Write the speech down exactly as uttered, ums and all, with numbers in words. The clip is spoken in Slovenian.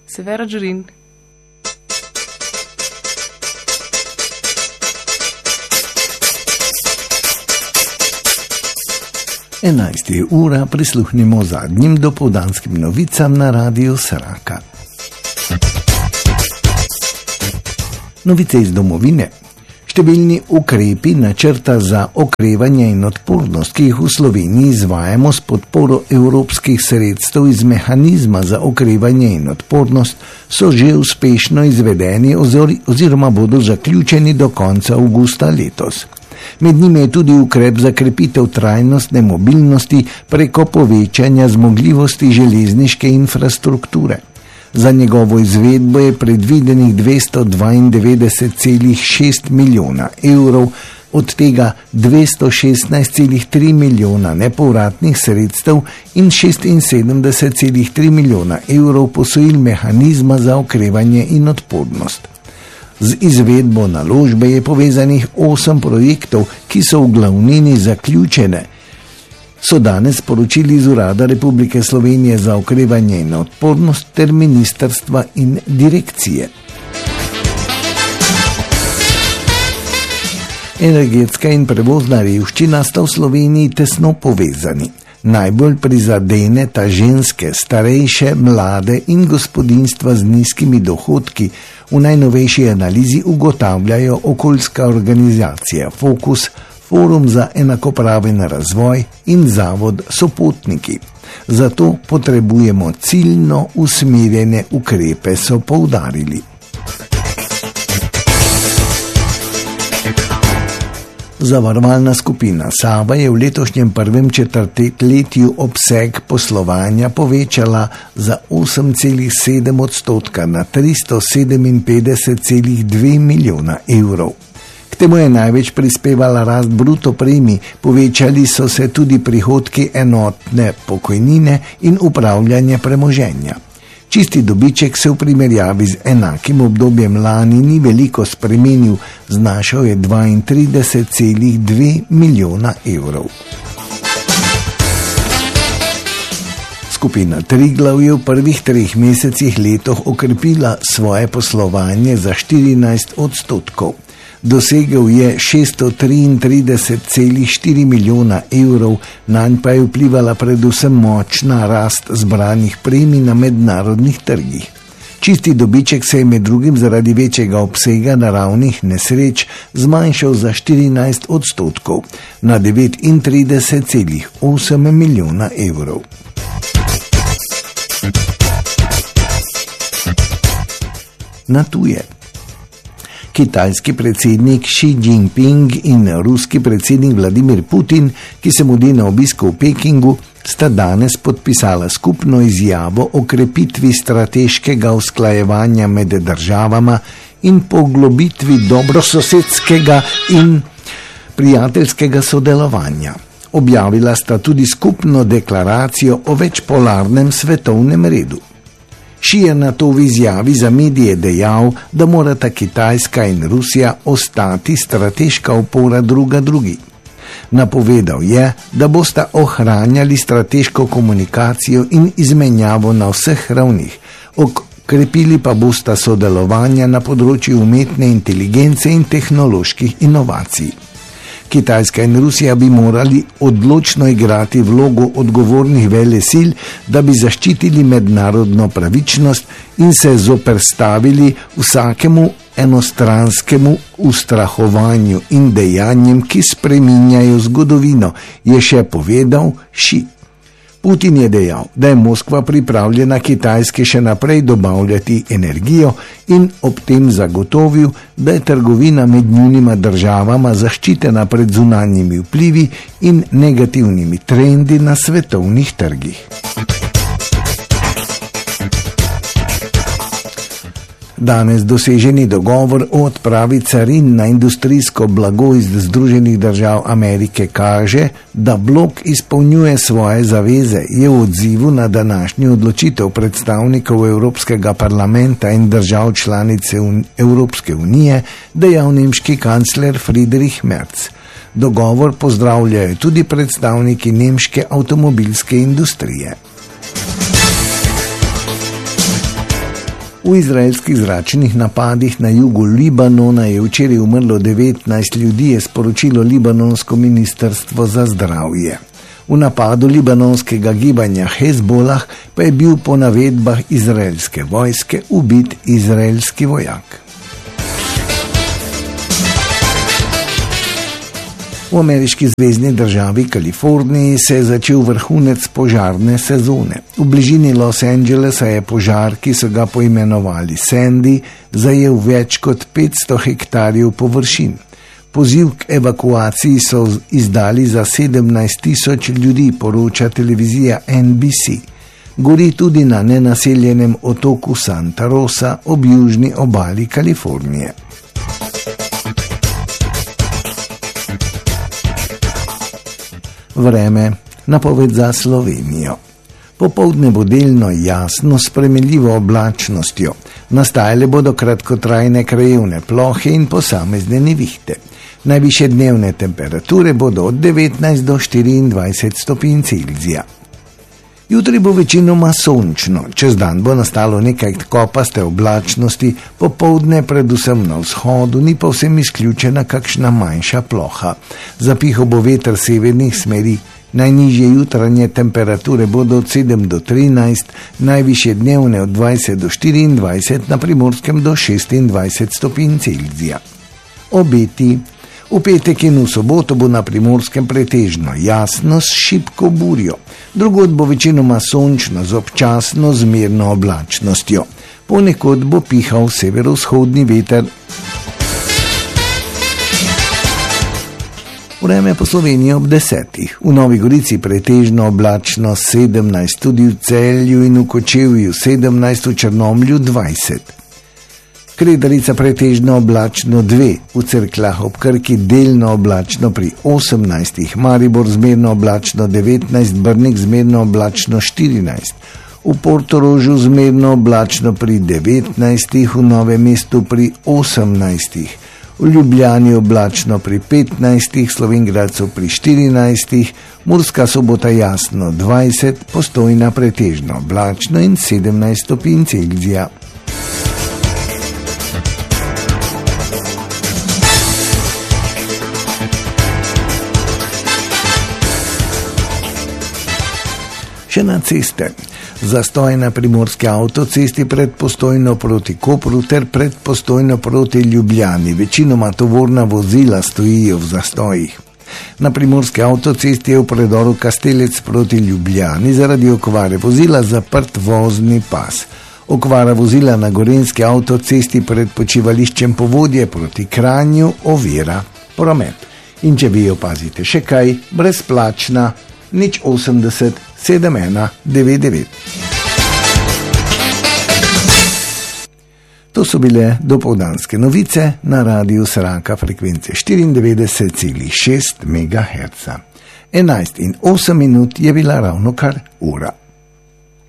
Severa Džerin. enajsta ura, prisluhnimo zadnjim dopoldanskim novicam na Radiu Sraka. Novice iz domovine. Številni ukrepi načrta za okrevanje in odpornost, ki jih v Sloveniji izvajamo s podporo evropskih sredstev iz mehanizma za okrevanje in odpornost, so že uspešno izvedeni oziroma bodo zaključeni do konca avgusta letos. Med njimi je tudi ukrep za krepitev trajnostne mobilnosti preko povečanja zmogljivosti železniške infrastrukture. Za njegovo izvedbo je predvidenih dvesto dvaindevetdeset celih šest milijona evrov, od tega dvesto šestnajst celih tri milijona nepovratnih sredstev in šestinsedemdeset celih tri milijona evrov posojil mehanizma za okrevanje in odpornost. Z izvedbo naložbe je povezanih osem projektov, ki so v glavnini zaključene, so danes sporočili iz Urada Republike Slovenije za okrevanje in odpornost ter ministrstva in direkcije. Energetska in prevozna revščina sta v Sloveniji tesno povezani. Najbolj prizadeneta ženske, starejše, mlade in gospodinjstva z nizkimi dohodki, v najnovejši analizi ugotavljajo okoljska organizacija Fokus, Forum za enakopraven razvoj in Zavod Sopotniki. Zato potrebujemo ciljno usmerjene ukrepe, so poudarili. Zavarovalna skupina Sava je v letošnjem prvem četrtletju obseg poslovanja povečala za osem celih sedem odstotka na tristo sedeminpetdeset celih dve milijona evrov. K temu je največ prispevala rast bruto premij, povečali so se tudi prihodki enotne pokojnine in upravljanje premoženja. Čisti dobiček se v primerjavi z enakim obdobjem lani ni veliko spremenil, znašal je dvaintrideset celih dve milijona evrov. Skupina Triglav je v prvih treh mesecih letos okrepila svoje poslovanje za štirinajst odstotkov. Dosegel je šeststo triintrideset celih štiri milijona evrov, nanj pa je vplivala predvsem močna rast zbranih premij na mednarodnih trgih. Čisti dobiček se je med drugim zaradi večjega obsega naravnih nesreč zmanjšal za štirinajst odstotkov na devetintrideset celih osem milijona evrov. Na tuje. Kitajski predsednik Xi Jinping in ruski predsednik Vladimir Putin, ki se mudi na obisku v Pekingu, sta danes podpisala skupno izjavo o krepitvi strateškega usklajevanja med državama in poglobitvi dobrososedskega in prijateljskega sodelovanja. Objavila sta tudi skupno deklaracijo o večpolarnem svetovnem redu. Xi je na to v izjavi za medije dejal, da morata Kitajska in Rusija ostati strateška opora druga drugi. Napovedal je, da bosta ohranjali strateško komunikacijo in izmenjavo na vseh ravnih, okrepili pa bosta sodelovanja na področju umetne inteligence in tehnoloških inovacij. Kitajska in Rusija bi morali odločno igrati vlogo odgovornih velesil, da bi zaščitili mednarodno pravičnost in se zoperstavili vsakemu enostranskemu ustrahovanju in dejanjem, ki spreminjajo zgodovino, je še povedal Xi. Putin je dejal, da je Moskva pripravljena Kitajske še naprej dobavljati energijo in ob tem zagotovil, da je trgovina med njunima državama zaščitena pred zunanjimi vplivi in negativnimi trendi na svetovnih trgih. Danes doseženi dogovor o odpravi carin na industrijsko blago iz Združenih držav Amerike kaže, da blok izpolnjuje svoje zaveze, je v odzivu na današnjo odločitev predstavnikov Evropskega parlamenta in držav članice Evropske unije dejal nemški kancler Friedrich Merz. Dogovor pozdravljajo tudi predstavniki nemške avtomobilske industrije. V izraelskih zračnih napadih na jugu Libanona je včeraj umrlo devetnajst ljudi, je sporočilo libanonsko ministrstvo za zdravje. V napadu libanonskega gibanja Hezbolah pa je bil po navedbah izraelske vojske ubit izraelski vojak. V ameriški zvezni državi Kaliforniji se je začel vrhunec požarne sezone. V bližini Los Angelesa je požar, ki so ga poimenovali Sandy, zajel več kot petsto hektarjev površin. Poziv k evakuaciji so izdali za sedemnajst tisoč ljudi, poroča televizija N B C. Gori tudi na nenaseljenem otoku Santa Rosa ob južni obali Kalifornije. Vreme, napoved za Slovenijo. Popoldne bo delno jasno s spremenljivo oblačnostjo. Nastajale bodo kratkotrajne krajevne plohe in posamezne nevihte. Najvišje dnevne temperature bodo od devetnajst do štiriindvajset stopinj Celzija. Jutri bo večinoma sončno, čez dan bo nastalo nekaj kopaste oblačnosti, popoldne predvsem na vzhodu ni povsem izključena kakšna manjša ploha. Zapihal bo veter severnih smeri, najnižje jutranje temperature bodo od sedem do trinajst, najvišje dnevne od dvajset do štiriindvajset, na Primorskem do šestindvajset stopinj Celzija. Obeti. V petek in v soboto bo na Primorskem pretežno jasno s šibko burjo. Drugod bo večinoma sončno z občasno zmerno oblačnostjo. Ponekod bo pihal severovzhodni veter. Vreme po Sloveniji ob desetih. V Novi Gorici pretežno oblačno sedemnajst, tudi v Celju in v Kočevju sedemnajst, v Črnomlju dvajset. Kredarica pretežno oblačno dve, v Cerkljah ob Krki delno oblačno pri osemnajstih, Maribor zmerno oblačno devetnajst, Brnik zmerno oblačno štirinajst, v Portorožu zmerno oblačno pri devetnajstih, v Novem mestu pri osemnajstih, v Ljubljani oblačno pri petnajstih, Slovenj Gradcu pri štirinajstih, Murska Sobota jasno dvajset, Postojna pretežno oblačno in sedemnajst stopinj Celzija. Še na ceste. Zastoj na primorski avtocesti pred Postojno proti Kopru ter pred Postojno proti Ljubljani. Večinoma tovorna vozila stojijo v zastojih. Na primorski avtocesti je v predoru Kastelec proti Ljubljani zaradi okvare vozila zaprt vozni pas. Okvara vozila na gorenjski avtocesti pred počivališčem Povodje proti Kranju ovira promet. In če vi opazite še kaj, brezplačna nič osemdeset sedem ena devet devet. To so bile dopoldanske novice na radiju Sraka frekvence štiriindevetdeset celih šest megaherca. enajst in osem minut je bila ravno kar ura.